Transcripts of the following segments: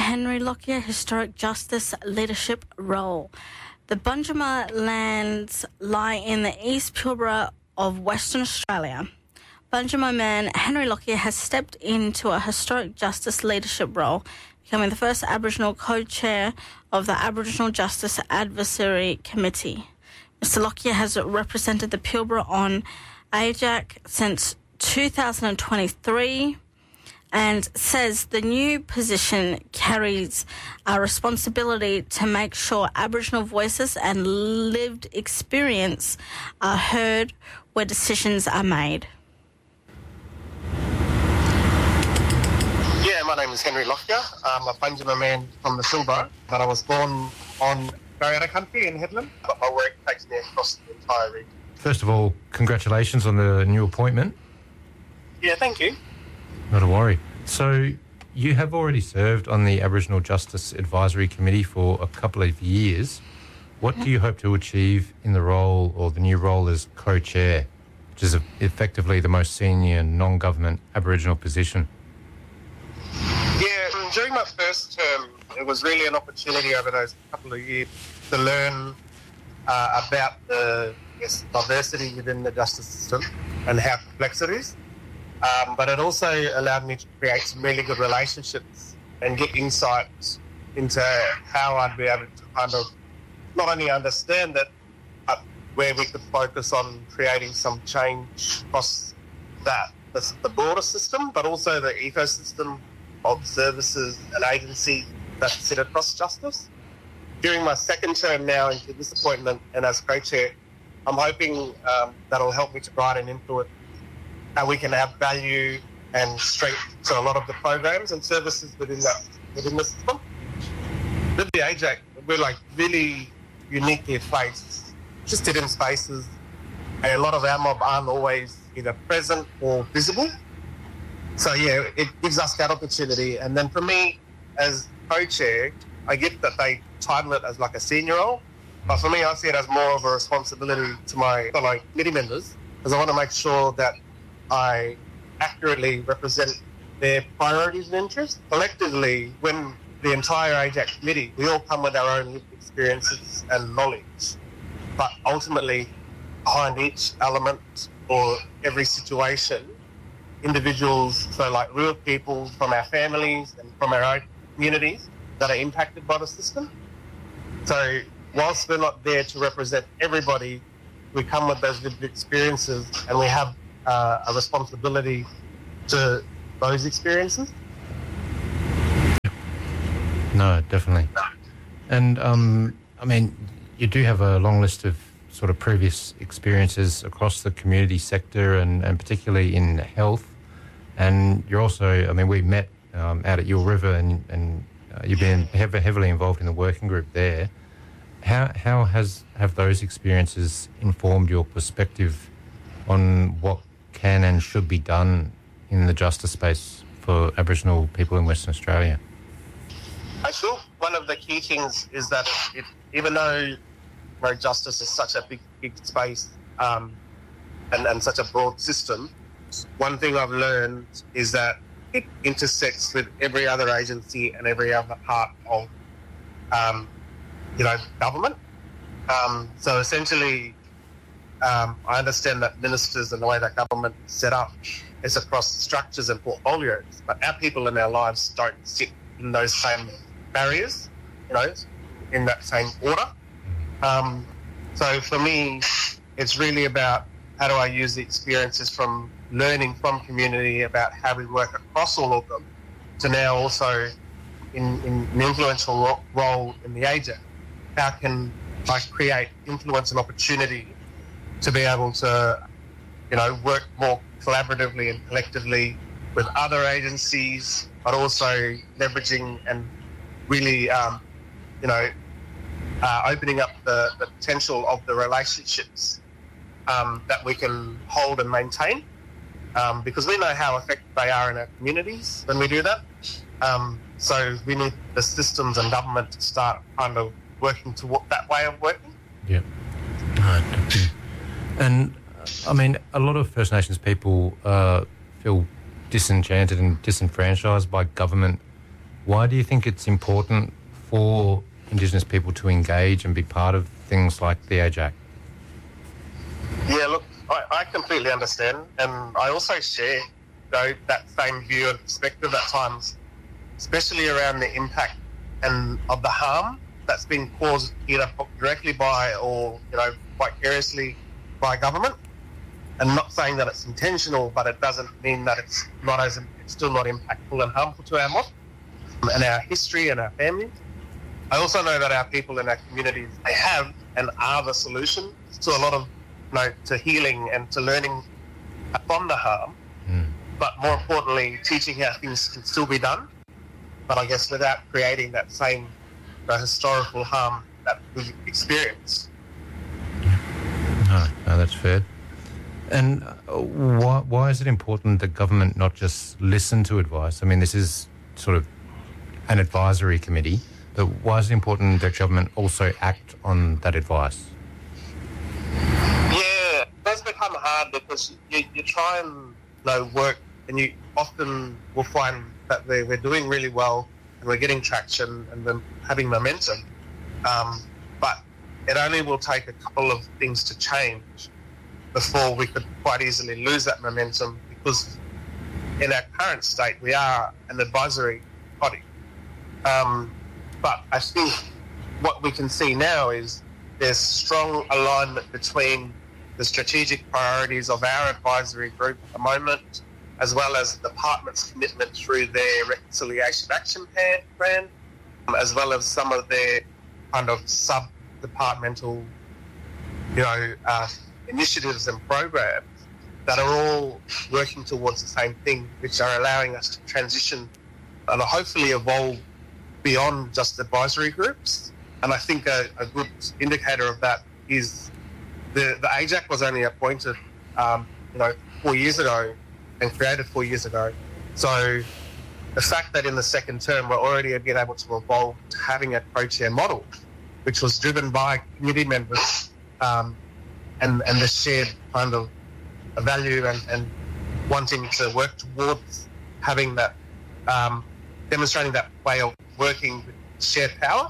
Henry Lockyer Historic Justice Leadership Role. The Bunjima lands lie in the East Pilbara of Western Australia. Bunjima man Henry Lockyer has stepped into a historic justice leadership role, becoming the first Aboriginal co-chair of the Aboriginal Justice Advisory Committee. Mr Lockyer has represented the Pilbara on AJAC since 2023 and says the new position carries a responsibility to make sure Aboriginal voices and lived experience are heard where decisions are made. Yeah, my name is Henry Lockyer. I'm a Bunjima man from the Pilbara, but I was born on Barriera country in Headland, but my work takes me across the entire region. First of all, congratulations on the new appointment. Yeah, thank you. Not a worry. So you have already served on the Aboriginal Justice Advisory Committee for a couple of years. What do you hope to achieve in the role or the new role as co-chair, which is effectively the most senior non-government Aboriginal position? Yeah, during my first term, it was really an opportunity over those couple of years to learn about the diversity within the justice system and how complex it is. But it also allowed me to create some really good relationships and get insights into how I'd be able to kind of not only understand that, but where we could focus on creating some change across the broader system, but also the ecosystem of services and agencies that sit across justice. During my second term now into this appointment and as co-chair, I'm hoping that'll help me to guide and influence how we can add value and strength to a lot of the programs and services within the system. With the AJAC, we're like really uniquely placed, just hidden spaces. And a lot of our mob aren't always either present or visible. So yeah, it gives us that opportunity. And then for me, as co-chair, I get that they title it as like a senior role, but for me, I see it as more of a responsibility to my fellow committee members, because I want to make sure that I accurately represent their priorities and interests. Collectively, when the entire AJAC committee, we all come with our own lived experiences and knowledge, but ultimately, behind each element or every situation, individuals, so like real people from our families and from our own communities that are impacted by the system. So whilst we're not there to represent everybody, we come with those lived experiences and we have a responsibility to those experiences. No, definitely. And, I mean, you do have a long list of sort of previous experiences across the community sector and particularly in health. And you're also, I mean, we met out at Eel River and you've been heavily involved in the working group there. How have those experiences informed your perspective on what can and should be done in the justice space for Aboriginal people in Western Australia? I feel one of the key things is that even though justice is such a big space and such a broad system, one thing I've learned is that it intersects with every other agency and every other part of government. So essentially, I understand that ministers and the way that government is set up is across structures and portfolios, but our people in our lives don't sit in those same barriers, in that same order. So for me, it's really about how do I use the experiences from learning from community about how we work across all of them to now also in an influential role in the AJAC. How can I create influence and opportunity to be able to, work more collaboratively and collectively with other agencies, but also leveraging and really, opening up the potential of the relationships that we can hold and maintain, because we know how effective they are in our communities when we do that. So we need the systems and government to start kind of working toward that way of working. Yeah. And, I mean, a lot of First Nations people feel disenchanted and disenfranchised by government Why do you think it's important for Indigenous people to engage and be part of things like the AJAC? Yeah, look, I completely understand, and I also share that same view and perspective at times, especially around the impact and of the harm that's been caused either directly by or vicariously by government. And not saying that it's intentional, but it doesn't mean that it's still not impactful and harmful to our model and our history and our families. I also know that our people in our communities, they have and are the solution to a lot of, to healing and to learning from the harm, but more importantly, teaching how things can still be done, but I guess without creating that same historical harm that we experience. No, that's fair. And why is it important that government not just listen to advice? I mean, this is sort of an advisory committee, but why is it important that government also act on that advice? Yeah, it does become hard because you try and work, and you often will find that we're doing really well and we're getting traction and we're having momentum. But it only will take a couple of things to change before we could quite easily lose that momentum, because in our current state we are an advisory body. But I think what we can see now is there's strong alignment between the strategic priorities of our advisory group at the moment, as well as the department's commitment through their Reconciliation Action Plan, as well as some of their kind of sub-departmental, initiatives and programs that are all working towards the same thing, which are allowing us to transition and hopefully evolve beyond just advisory groups. And I think a good indicator of that is the AJAC was only appointed, 4 years ago and created 4 years ago. So the fact that in the second term we're already being able to evolve to having a co-chair model, which was driven by committee members, and the shared kind of value and wanting to work towards having that, demonstrating that way of working with shared power.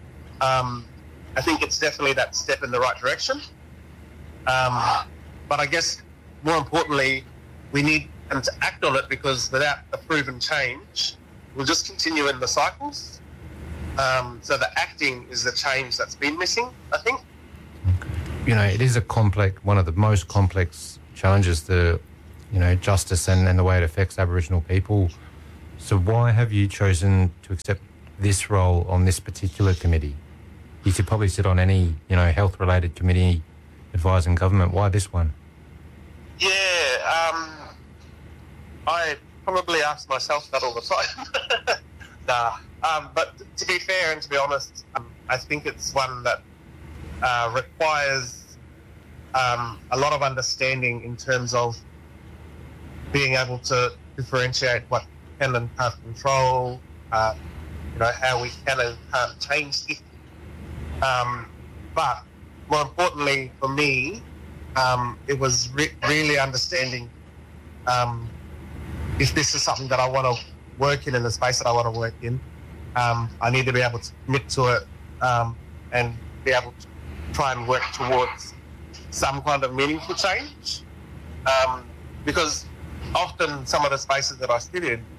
I think it's definitely that step in the right direction. But I guess more importantly, we need them to act on it, because without a proven change, we'll just continue in the cycles. So the acting is the change that's been missing, I think. It is one of the most complex challenges, justice and the way it affects Aboriginal people. So why have you chosen to accept this role on this particular committee? You could probably sit on any, health-related committee advising government. Why this one? Yeah, I probably ask myself that all the time. But to be fair and to be honest, I think it's one that requires a lot of understanding in terms of being able to differentiate what can and can't control, how we can and can't change it. But more importantly for me, it was really understanding if this is something that I want to work in the space that I want to work in, I need to be able to commit to it and be able to try and work towards some kind of meaningful change. Because often some of the spaces that I sit in,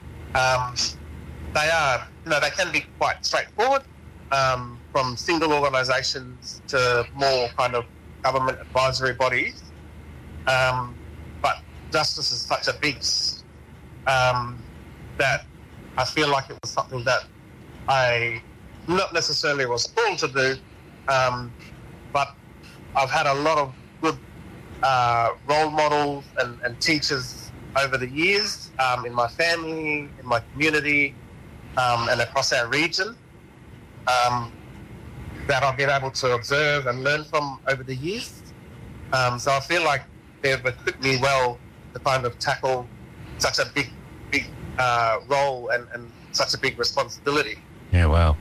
they can be quite straightforward, from single organisations to more kind of government advisory bodies. But justice is such a beast that I feel like it was something that I not necessarily was born to do, but I've had a lot of good role models and teachers over the years, in my family, in my community, and across our region, that I've been able to observe and learn from over the years. So I feel like they've equipped me well to kind of tackle such a big role and such a big responsibility. Yeah, wow.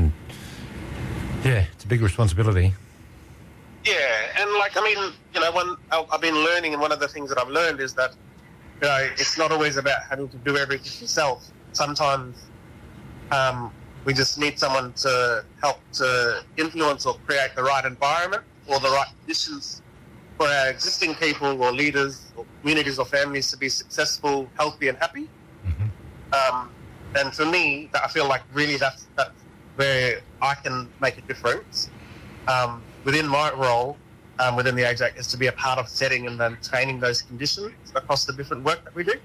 It's a big responsibility. Yeah, and when I've been learning, and one of the things that I've learned is that, it's not always about having to do everything yourself. Sometimes We just need someone to help to influence or create the right environment or the right conditions for our existing people or leaders or communities or families to be successful, healthy and happy. And for me, I feel like really that's where I can make a difference. Within my role, within the Age Act, is to be a part of setting and maintaining those conditions across the different work that we do.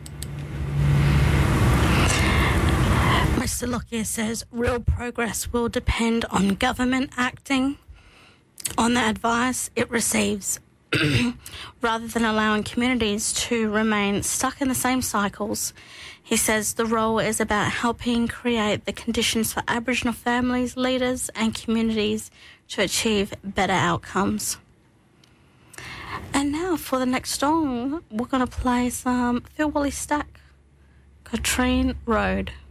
Mr. Lockyer says real progress will depend on government acting on the advice it receives rather than allowing communities to remain stuck in the same cycles. He says the role is about helping create the conditions for Aboriginal families, leaders and communities to achieve better outcomes. And now for the next song, we're going to play some Phil Wally Stack, Katrine Road.